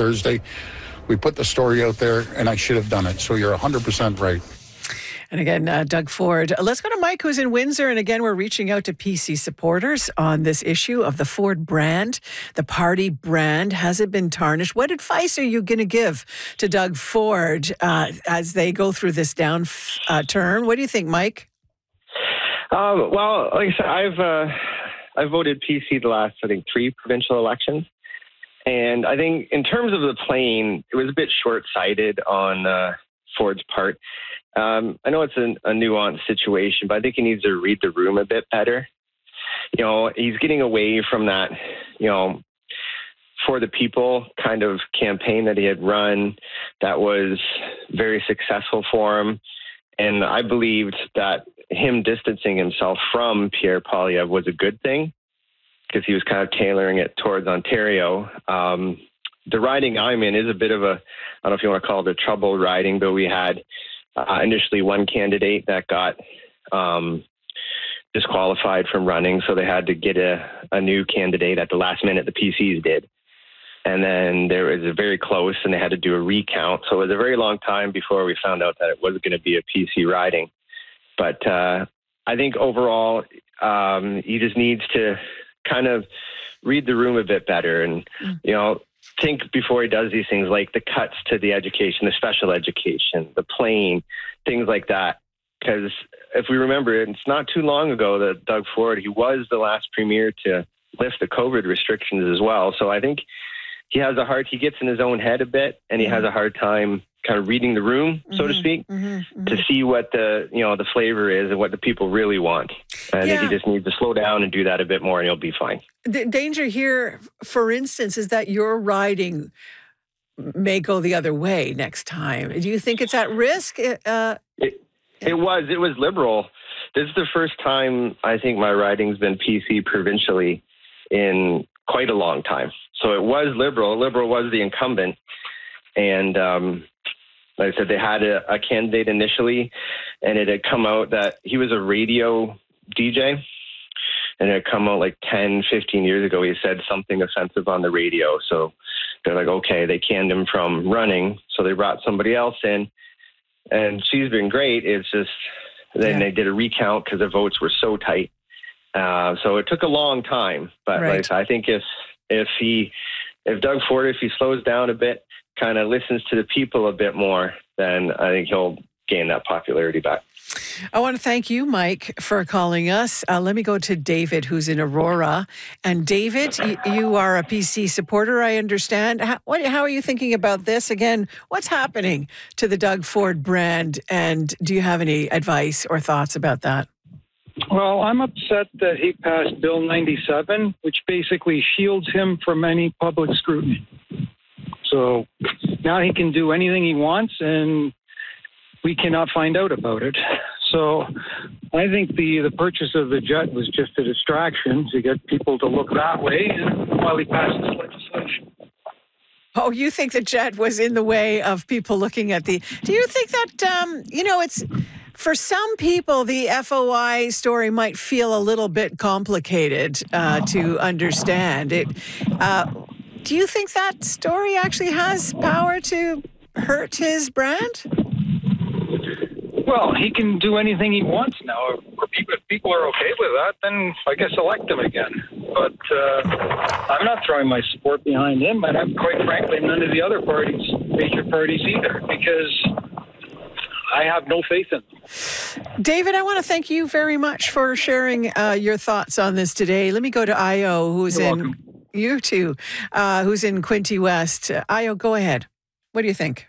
Thursday. We put the story out there, and I should have done it. So you're 100% right. And again, Doug Ford. Let's go to Mike, who's in Windsor. And again, we're reaching out to PC supporters on this issue of the Ford brand, the party brand. Has it been tarnished? What advice are you going to give to Doug Ford as they go through this turn? What do you think, Mike? Well, like I said, I've voted PC the last, I think, 3 provincial elections. And I think in terms of the playing, it was a bit short-sighted on Ford's part. I know it's a nuanced situation, but I think he needs to read the room a bit better. You know, he's getting away from that, you know, for the people kind of campaign that he had run that was very successful for him. And I believed that him distancing himself from Pierre Poilievre was a good thing because he was kind of tailoring it towards Ontario. The riding I'm in is a bit of a, I don't know if you want to call it a trouble riding, but we had initially one candidate that got disqualified from running, so they had to get a new candidate at the last minute, the PCs did. And then there was a very close, and they had to do a recount. So it was a very long time before we found out that it was going to be a PC riding. But I think overall, he just needs to kind of read the room a bit better and, you know, think before he does these things like the cuts to the education, the special education, the playing, things like that. Because if we remember, it's not too long ago that Doug Ford, he was the last premier to lift the COVID restrictions as well. So I think he gets in his own head a bit, and he has a hard time kind of reading the room, so to speak, to see what the flavor is and what the people really want. And I think he just needs to slow down and do that a bit more, and he'll be fine. The danger here, for instance, is that your riding may go the other way next time. Do you think it's at risk? It was Liberal. This is the first time I think my riding's been PC provincially in quite a long time. So it was Liberal. Liberal was the incumbent. And like I said, they had a candidate initially, and it had come out that he was a radio DJ. And it had come out like 10, 15 years ago. He said something offensive on the radio. So they're like, okay, they canned him from running. So they brought somebody else in. And she's been great. It's just then they did a recount because the votes were so tight. So it took a long time. But like I think if Doug Ford, if he slows down a bit, kind of listens to the people a bit more, then I think he'll gain that popularity back. I want to thank you, Mike, for calling us. Let me go to David, who's in Aurora. And David, you are a PC supporter, I understand. How are you thinking about this? Again, what's happening to the Doug Ford brand? And do you have any advice or thoughts about that? Well, I'm upset that he passed Bill 97, which basically shields him from any public scrutiny. So now he can do anything he wants, and we cannot find out about it. So I think the purchase of the jet was just a distraction to get people to look that way while he passed this legislation. Oh, you think the jet was in the way of people looking at the... Do you think that, it's... For some people, the FOI story might feel a little bit complicated to understand. Do you think that story actually has power to hurt his brand? Well, he can do anything he wants now. If people are okay with that, then I guess elect him again. But I'm not throwing my support behind him, and I'm quite frankly none of the other major parties either, because I have no faith in them. David, I want to thank you very much for sharing your thoughts on this today. Let me go to Io, who's welcome. You too, who's in Quinte West. Io, go ahead. What do you think?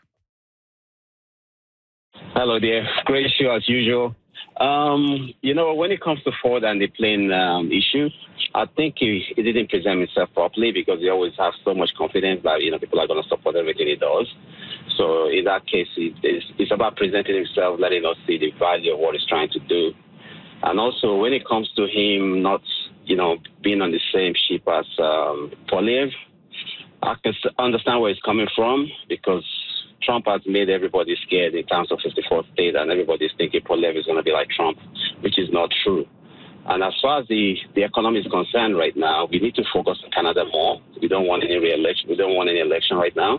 Hello there. Great show as usual. When it comes to Ford and the plane issue, I think he didn't present himself properly because he always has so much confidence that, people are going to support everything he does. So in that case, it's about presenting himself, letting us see the value of what he's trying to do. And also, when it comes to him not, being on the same ship as Poilievre, I can understand where he's coming from because Trump has made everybody scared in terms of 54th state, and everybody's thinking Poilievre is going to be like Trump, which is not true. And as far as the economy is concerned right now, we need to focus on Canada more. We don't want any re-election. We don't want any election right now.